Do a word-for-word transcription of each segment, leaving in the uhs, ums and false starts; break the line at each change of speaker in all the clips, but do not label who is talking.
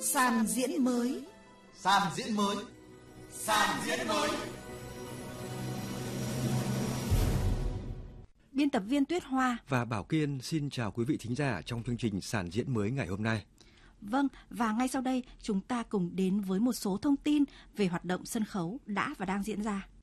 Sàn diễn mới.
Sàn diễn mới. Sàn diễn mới.
Biên tập viên Tuyết Hoa
và Bảo Kiên xin chào quý vị thính giả trong chương trình Sàn diễn mới ngày hôm nay.
Vâng, và ngay sau đây chúng ta cùng đến với một số thông tin về hoạt động sân khấu đã và đang diễn ra.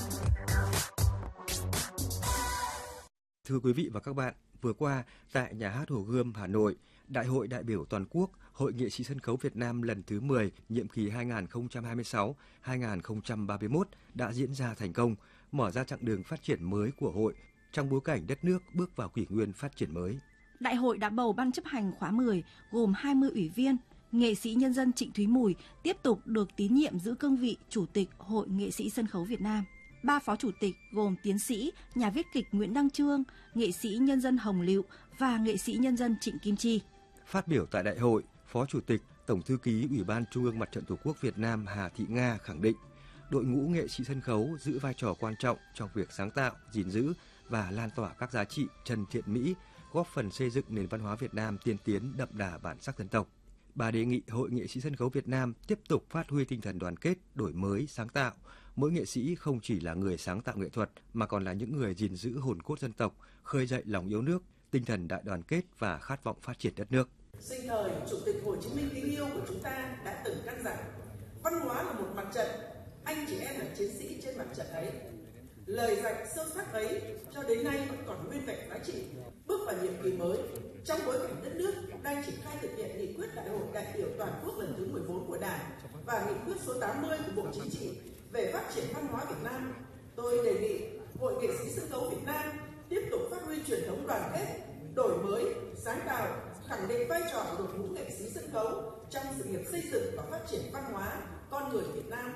Thưa quý vị và các bạn, vừa qua tại Nhà hát Hồ Gươm, Hà Nội, Đại hội đại biểu toàn quốc Hội Nghệ sĩ sân khấu Việt Nam lần thứ mười, nhiệm kỳ hai nghìn không trăm hai mươi sáu đến hai nghìn không trăm ba mươi mốt đã diễn ra thành công, mở ra chặng đường phát triển mới của hội trong bối cảnh đất nước bước vào kỷ nguyên phát triển mới.
Đại hội đã bầu ban chấp hành khóa mười gồm hai mươi ủy viên. Nghệ sĩ nhân dân Trịnh Thúy Mùi tiếp tục được tín nhiệm giữ cương vị Chủ tịch Hội Nghệ sĩ sân khấu Việt Nam. Ba phó chủ tịch gồm tiến sĩ, nhà viết kịch Nguyễn Đăng Trương, nghệ sĩ nhân dân Hồng Lựu và nghệ sĩ nhân dân Trịnh Kim Chi.
Phát biểu tại đại hội, Phó Chủ tịch, Tổng thư ký Ủy ban Trung ương Mặt trận Tổ quốc Việt Nam Hà Thị Nga khẳng định, đội ngũ nghệ sĩ sân khấu giữ vai trò quan trọng trong việc sáng tạo, gìn giữ và lan tỏa các giá trị chân thiện mỹ, góp phần xây dựng nền văn hóa Việt Nam tiên tiến đậm đà bản sắc dân tộc. Bà đề nghị Hội Nghệ sĩ sân khấu Việt Nam tiếp tục phát huy tinh thần đoàn kết, đổi mới, sáng tạo. Mỗi nghệ sĩ không chỉ là người sáng tạo nghệ thuật mà còn là những người gìn giữ hồn cốt dân tộc, khơi dậy lòng yêu nước, tinh thần đại đoàn kết và khát vọng phát triển đất nước.
Sinh thời Chủ tịch Hồ Chí Minh kính yêu của chúng ta đã từng căn dặn: văn hóa là một mặt trận, anh chị em là chiến sĩ trên mặt trận ấy. Lời dạy sâu sắc ấy cho đến nay vẫn còn nguyên vẹn giá trị. Bước vào nhiệm kỳ mới, trong bối cảnh đất nước đang triển khai thực hiện nghị quyết Đại hội đại biểu toàn quốc lần thứ mười bốn của Đảng và nghị quyết số tám mươi của Bộ Chính trị về phát triển văn hóa Việt Nam, tôi đề nghị Hội Nghệ sĩ sân khấu Việt Nam tiếp tục phát huy truyền thống đoàn kết, đổi mới, sáng tạo, khẳng định vai trò của đội ngũ nghệ sĩ sân khấu trong sự nghiệp xây dựng và phát triển văn hóa con người Việt Nam.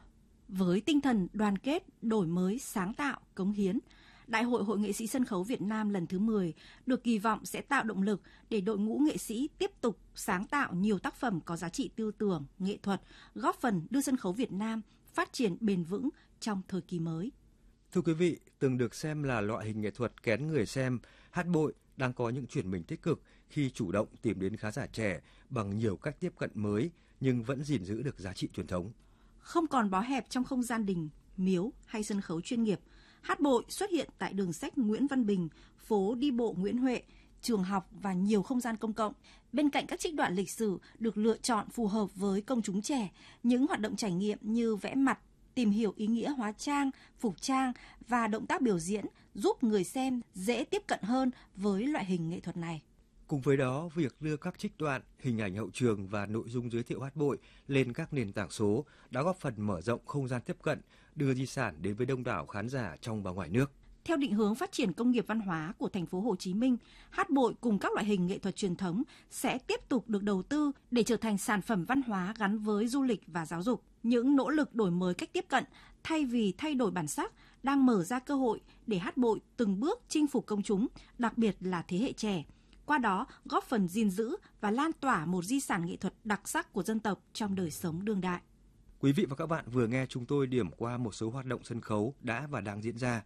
Với tinh thần đoàn kết, đổi mới, sáng tạo, cống hiến, Đại hội Hội Nghệ sĩ sân khấu Việt Nam lần thứ mười được kỳ vọng sẽ tạo động lực để đội ngũ nghệ sĩ tiếp tục sáng tạo nhiều tác phẩm có giá trị tư tưởng, nghệ thuật, góp phần đưa sân khấu Việt Nam phát triển bền vững trong thời kỳ mới.
Thưa quý vị, từng được xem là loại hình nghệ thuật kén người xem, hát bội đang có những chuyển mình tích cực khi chủ động tìm đến khán giả trẻ bằng nhiều cách tiếp cận mới nhưng vẫn gìn giữ được giá trị truyền thống.
Không còn bó hẹp trong không gian đình, miếu hay sân khấu chuyên nghiệp, hát bội xuất hiện tại đường sách Nguyễn Văn Bình, phố đi bộ Nguyễn Huệ, trường học và nhiều không gian công cộng. Bên cạnh các trích đoạn lịch sử được lựa chọn phù hợp với công chúng trẻ, những hoạt động trải nghiệm như vẽ mặt, tìm hiểu ý nghĩa hóa trang, phục trang và động tác biểu diễn giúp người xem dễ tiếp cận hơn với loại hình nghệ thuật này.
Cùng với đó, việc đưa các trích đoạn, hình ảnh hậu trường và nội dung giới thiệu hát bội lên các nền tảng số đã góp phần mở rộng không gian tiếp cận, đưa di sản đến với đông đảo khán giả trong và ngoài nước.
Theo định hướng phát triển công nghiệp văn hóa của thành phố Hồ Chí Minh, hát bội cùng các loại hình nghệ thuật truyền thống sẽ tiếp tục được đầu tư để trở thành sản phẩm văn hóa gắn với du lịch và giáo dục. Những nỗ lực đổi mới cách tiếp cận thay vì thay đổi bản sắc đang mở ra cơ hội để hát bội từng bước chinh phục công chúng, đặc biệt là thế hệ trẻ. Qua đó góp phần gìn giữ và lan tỏa một di sản nghệ thuật đặc sắc của dân tộc trong đời sống đương đại.
Quý vị và các bạn vừa nghe chúng tôi điểm qua một số hoạt động sân khấu đã và đang diễn ra.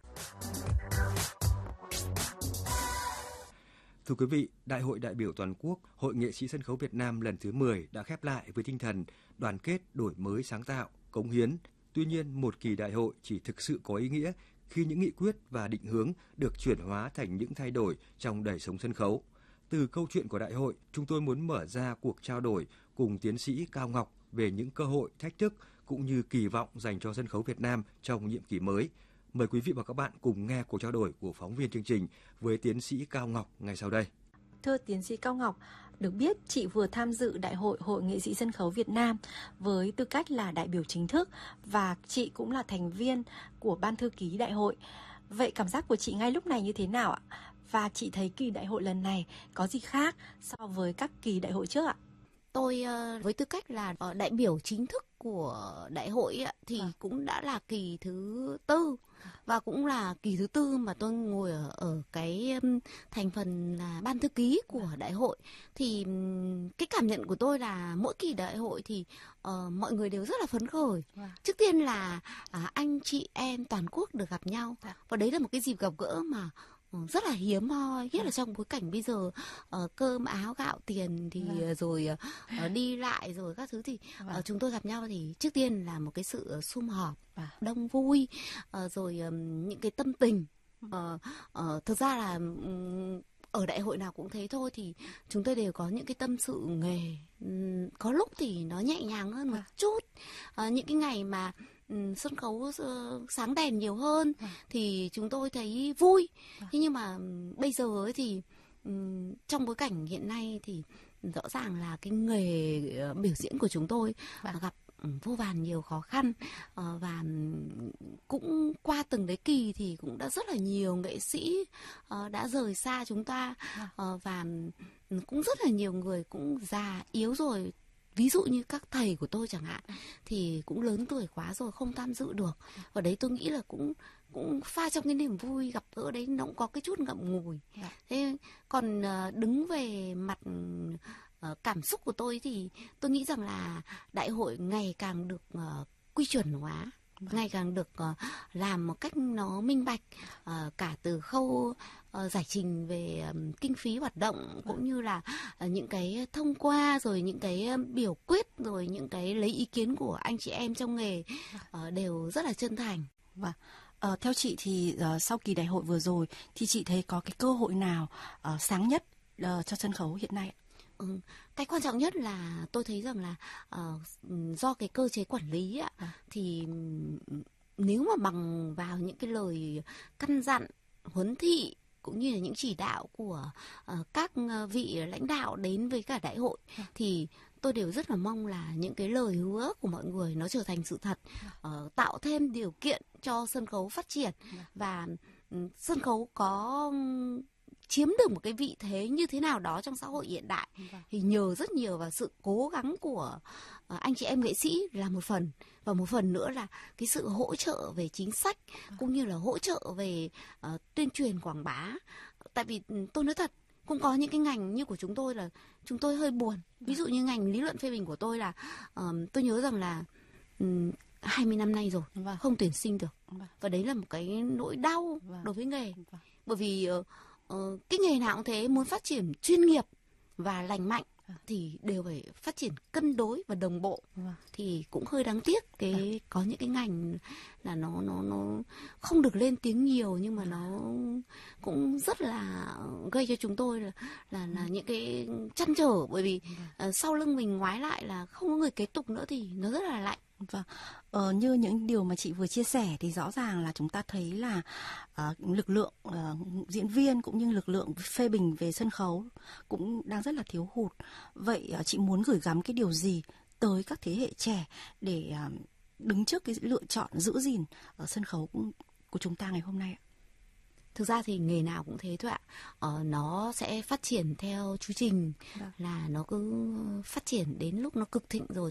Thưa quý vị, Đại hội đại biểu toàn quốc Hội Nghệ sĩ sân khấu Việt Nam lần thứ mười đã khép lại với tinh thần đoàn kết, đổi mới, sáng tạo, cống hiến. Tuy nhiên, một kỳ đại hội chỉ thực sự có ý nghĩa khi những nghị quyết và định hướng được chuyển hóa thành những thay đổi trong đời sống sân khấu. Từ câu chuyện của đại hội, chúng tôi muốn mở ra cuộc trao đổi cùng tiến sĩ Cao Ngọc về những cơ hội, thách thức cũng như kỳ vọng dành cho sân khấu Việt Nam trong nhiệm kỳ mới. Mời quý vị và các bạn cùng nghe cuộc trao đổi của phóng viên chương trình với tiến sĩ Cao Ngọc ngay sau đây.
Thưa tiến sĩ Cao Ngọc, được biết chị vừa tham dự Đại hội Hội Nghệ sĩ sân khấu Việt Nam với tư cách là đại biểu chính thức và chị cũng là thành viên của ban thư ký đại hội. Vậy cảm giác của chị ngay lúc này như thế nào ạ? Và chị thấy kỳ đại hội lần này có gì khác so với các kỳ đại hội trước ạ?
Tôi với tư cách là đại biểu chính thức của đại hội thì à. cũng đã là kỳ thứ tư và cũng là kỳ thứ tư mà tôi ngồi ở, ở cái thành phần là ban thư ký của đại hội. Thì cái cảm nhận của tôi là mỗi kỳ đại hội thì uh, mọi người đều rất là phấn khởi. À. Trước tiên là uh, anh chị em toàn quốc được gặp nhau, à. và đấy là một cái dịp gặp gỡ mà rất là hiếm hoi, nhất là trong bối cảnh bây giờ uh, cơm áo gạo tiền thì vâng. rồi uh, đi lại rồi các thứ thì vâng. uh, chúng tôi gặp nhau thì trước tiên là một cái sự sum họp, vâng. đông vui, uh, rồi um, những cái tâm tình. Uh, uh, thực ra là um, ở đại hội nào cũng thế thôi, thì chúng tôi đều có những cái tâm sự nghề. Um, có lúc thì nó nhẹ nhàng hơn một chút. Uh, những cái ngày mà um, sân khấu uh, sáng đèn nhiều hơn à. thì chúng tôi thấy vui. À. Thế nhưng mà um, bây giờ ấy thì um, trong bối cảnh hiện nay thì rõ ràng là cái nghề uh, biểu diễn của chúng tôi à. gặp vô vàn nhiều khó khăn, uh, và cũng qua từng đấy kỳ thì cũng đã rất là nhiều nghệ sĩ uh, đã rời xa chúng ta, uh, và cũng rất là nhiều người cũng già yếu rồi. Ví dụ như các thầy của tôi chẳng hạn thì cũng lớn tuổi quá rồi, không tham dự được. Ở đấy tôi nghĩ là cũng cũng pha trong cái niềm vui gặp gỡ đấy, nó cũng có cái chút ngậm ngùi. Thế còn uh, đứng về mặt uh, cảm xúc của tôi thì tôi nghĩ rằng là đại hội ngày càng được uh, quy chuẩn hóa, ngày càng được uh, làm một cách nó minh bạch, uh, cả từ khâu uh, giải trình về um, kinh phí hoạt động, cũng như là uh, những cái thông qua, rồi những cái um, biểu quyết, rồi những cái lấy ý kiến của anh chị em trong nghề uh, đều rất là chân thành.
Và uh, theo chị thì uh, sau kỳ đại hội vừa rồi thì chị thấy có cái cơ hội nào uh, sáng nhất uh, cho sân khấu hiện nay?
Ừ, cái quan trọng nhất là tôi thấy rằng là uh, do cái cơ chế quản lý ạ, à. thì nếu mà bằng vào những cái lời căn dặn, huấn thị cũng như là những chỉ đạo của uh, các vị lãnh đạo đến với cả đại hội, à. thì tôi đều rất là mong là những cái lời hứa của mọi người nó trở thành sự thật, uh, tạo thêm điều kiện cho sân khấu phát triển, và um, sân khấu có chiếm được một cái vị thế như thế nào đó trong xã hội hiện đại, thì nhờ rất nhiều vào sự cố gắng của uh, anh chị em nghệ sĩ là một phần, và một phần nữa là cái sự hỗ trợ về chính sách, cũng như là hỗ trợ về uh, tuyên truyền quảng bá. Tại vì tôi nói thật, cũng có những cái ngành như của chúng tôi là chúng tôi hơi buồn. Ví dụ như ngành lý luận phê bình của tôi là uh, tôi nhớ rằng là um, hai mươi năm nay rồi vâng. không tuyển sinh được, vâng. và đấy là một cái nỗi đau vâng. đối với nghề, vâng. bởi vì uh, uh, cái nghề nào cũng thế, muốn phát triển chuyên nghiệp và lành mạnh vâng. thì đều phải phát triển cân đối và đồng bộ, vâng. thì cũng hơi đáng tiếc cái vâng. có những cái ngành là nó nó nó không được lên tiếng nhiều, nhưng mà nó cũng rất là gây cho chúng tôi là là, là những cái trăn trở, bởi vì uh, sau lưng mình ngoái lại là không có người kế tục nữa thì nó rất là lạnh.
Vâng, ờ, như những điều mà chị vừa chia sẻ thì rõ ràng là chúng ta thấy là uh, lực lượng uh, diễn viên cũng như lực lượng phê bình về sân khấu cũng đang rất là thiếu hụt. Vậy uh, chị muốn gửi gắm cái điều gì tới các thế hệ trẻ để uh, đứng trước cái lựa chọn giữ gìn ở sân khấu của chúng ta ngày hôm nay ạ?
Thực ra thì nghề nào cũng thế thôi ạ. Ờ, nó sẽ phát triển theo chu trình, Được. là nó cứ phát triển đến lúc nó cực thịnh rồi